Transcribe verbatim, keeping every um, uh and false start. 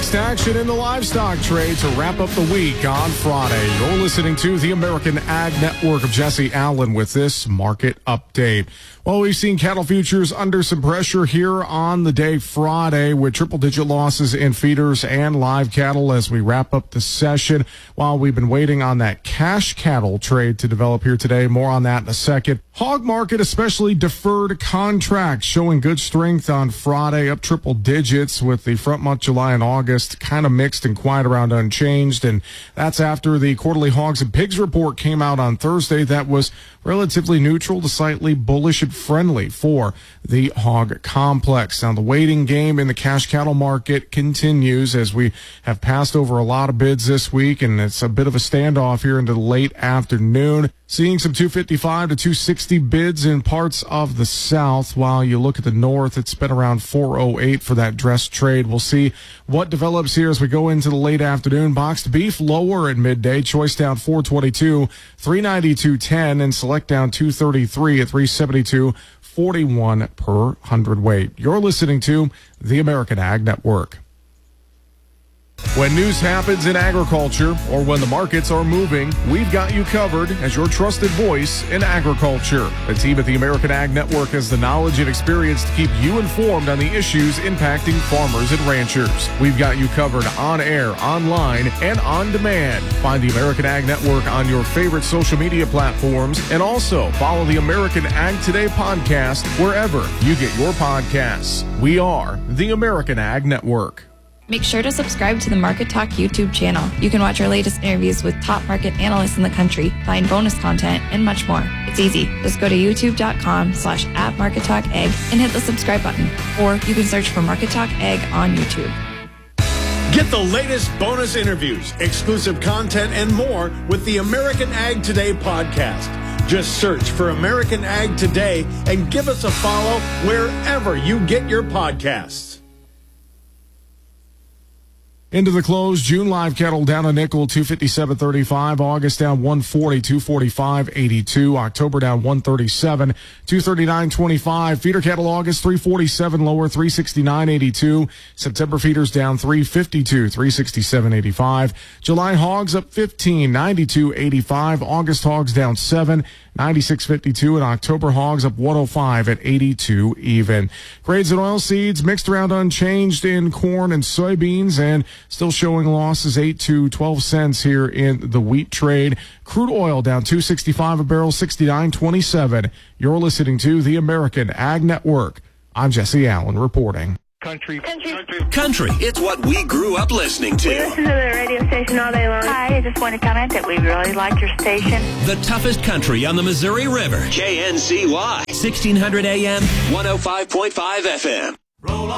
Next action in the livestock trade to wrap up the week on Friday. You're listening to the American Ag Network of Jesse Allen with this market update. Well, we've seen cattle futures under some pressure here on the day Friday with triple-digit losses in feeders and live cattle as we wrap up the session while we've been waiting on that cash cattle trade to develop here today. More on that in a second. Hog market, especially deferred contracts, showing good strength on Friday, up triple digits with the front month July and August kind of mixed and quiet around unchanged. And that's after the quarterly hogs and pigs report came out on Thursday that was relatively neutral to slightly bullish and friendly for the hog complex. Now, the waiting game in the cash cattle market continues as we have passed over a lot of bids this week, and it's a bit of a standoff here into the late afternoon. Seeing some two fifty-five to two sixty bids in parts of the south. While you look at the north, it's been around four oh eight for that dress trade. We'll see what develops here as we go into the late afternoon. Boxed beef lower at midday. Choice down four twenty-two, three ninety-two ten, and select down two thirty-three at three seventy-two forty-one per hundredweight. You're listening to the American Ag Network. When news happens in agriculture or when the markets are moving, we've got you covered as your trusted voice in agriculture. The team at the American Ag Network has the knowledge and experience to keep you informed on the issues impacting farmers and ranchers. We've got you covered on air, online, and on demand. Find the American Ag Network on your favorite social media platforms and also follow the American Ag Today podcast wherever you get your podcasts. We are the American Ag Network. Make sure to subscribe to the Market Talk YouTube channel. You can watch our latest interviews with top market analysts in the country, find bonus content, and much more. It's easy. Just go to youtube.com slash at Market Talk Ag and hit the subscribe button. Or you can search for Market Talk Ag on YouTube. Get the latest bonus interviews, exclusive content, and more with the American Ag Today podcast. Just search for American Ag Today and give us a follow wherever you get your podcasts. Into the close, June live cattle down a nickel, two fifty-seven thirty-five. August down one forty, two forty-five eighty-two. October down one thirty-seven, two thirty-nine twenty-five. Feeder cattle August three forty-seven lower, three sixty-nine eighty-two. September feeders down three fifty-two, three sixty-seven eighty-five. July hogs up fifteen, ninety-two eighty-five. August hogs down seven, ninety-six fifty-two, and October hogs up one oh five at eighty-two even. Grades and oil seeds mixed around unchanged in corn and soybeans, and still showing losses eight to twelve cents here in the wheat trade. Crude oil down two sixty-five a barrel, sixty-nine twenty-seven. You're listening to the American Ag Network. I'm Jesse Allen reporting. Country. Country. Country. It's what we grew up listening to. We listen to the radio station all day long. Hi, I just want to comment that we really like your station. The toughest country on the Missouri River. K N C Y. sixteen hundred A M, one oh five point five F M. Roll